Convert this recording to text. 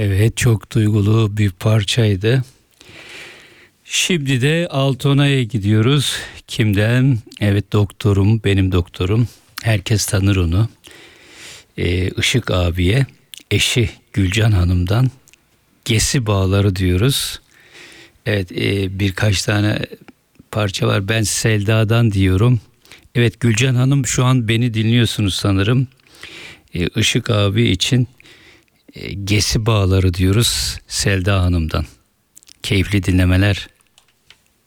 Evet, çok duygulu bir parçaydı. Şimdi de Altona'ya gidiyoruz. Kimden? Evet, doktorum, benim doktorum. Herkes tanır onu. Işık abiye, eşi Gülcan Hanım'dan Gesi Bağları diyoruz. Evet, birkaç tane parça var. Ben Selda'dan diyorum. Evet, Gülcan Hanım, şu an beni dinliyorsunuz sanırım. Işık abi için Gesi Bağları diyoruz Selda Hanım'dan. Keyifli dinlemeler.